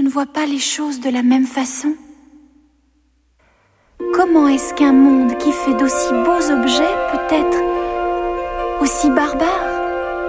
vois pas les choses de la même façon. Comment est-ce qu'un monde qui fait d'aussi beaux objets peut être aussi barbare ?